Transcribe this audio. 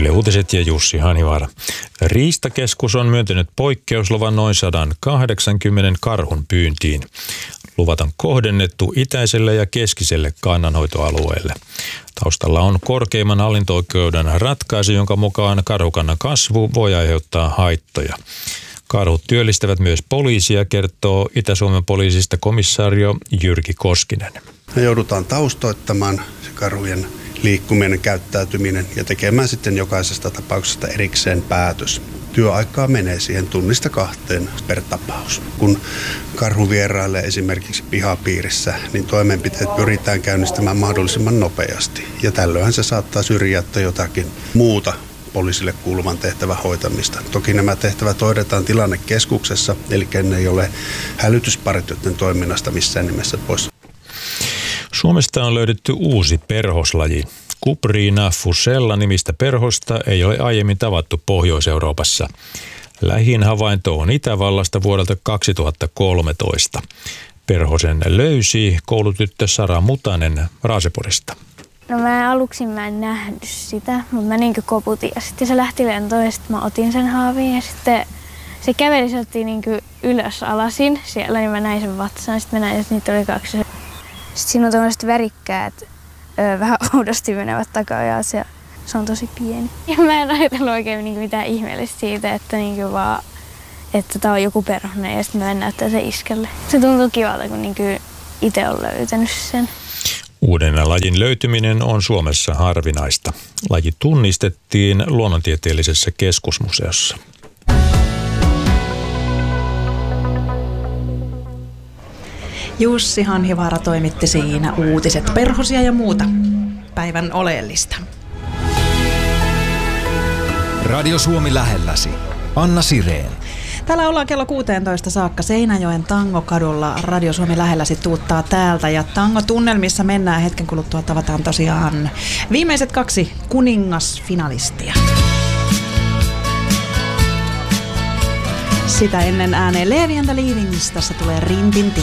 Yle Uutiset ja Jussi Hanivaara. Riistakeskus on myöntänyt poikkeusluvan noin 180 karhun pyyntiin. Luvat on kohdennettu itäiselle ja keskiselle kannanhoitoalueelle. Taustalla on korkeimman hallinto-oikeuden ratkaisu, jonka mukaan karhukannan kasvu voi aiheuttaa haittoja. Karhut työllistävät myös poliisia, kertoo Itä-Suomen poliisista komissaario Jyrki Koskinen. Me joudutaan taustoittamaan se karhujen liikkuminen, käyttäytyminen ja tekemään sitten jokaisesta tapauksesta erikseen päätös. Työaikaa menee siihen 1–2 per tapaus. Kun karhu vierailee esimerkiksi pihapiirissä, niin toimenpiteet pyritään käynnistämään mahdollisimman nopeasti. Ja tällöinhän se saattaa syrjäyttää jotakin muuta poliisille kuuluvan tehtävän hoitamista. Toki nämä tehtävät hoidetaan tilannekeskuksessa, eli ne ei ole hälytyspartioiden toiminnasta missään nimessä pois. Suomesta on löydetty uusi perhoslaji. Cuprina fusella nimistä perhosta ei ole aiemmin tavattu Pohjois-Euroopassa. Lähin havainto on Itävallasta vuodelta 2013. Perhosen löysi koulutyttö Sara Mutanen Raaseporista. No aluksi en nähnyt sitä, mutta mä koputin ja sitten se lähti lentoon ja sitten mä otin sen haavin ja sitten se käveli sieltä ylös alasin siellä, niin mä näin sen vatsaan. Sitten mä näin, että niitä oli 2. Sitten siinä on tämmöiset värikkäät, vähän oudosti menevät takaajat ja se on tosi pieni. Ja mä en ajatellut oikein mitään ihmeellistä siitä, että vaan, että tää on joku perhonen ja sitten mä näyttää se iskelle. Se tuntuu kivalta, kun itse on löytänyt sen. Uuden lajin löytyminen on Suomessa harvinaista. Laji tunnistettiin Luonnontieteellisessä keskusmuseossa. Jussi Hanhivaara toimitti siinä uutiset, perhosia ja muuta päivän oleellista. Radio Suomi lähelläsi. Anna Sireen. Täällä ollaan kello 16 saakka Seinäjoen Tangokadulla. Radio Suomi lähelläsi tuuttaa täältä ja tangotunnelmissa mennään hetken kuluttua. Tavataan tosiaan viimeiset 2 kuningasfinalistia. Sitä ennen ääneen Levi and the Leavings. Tässä tulee Rintintin.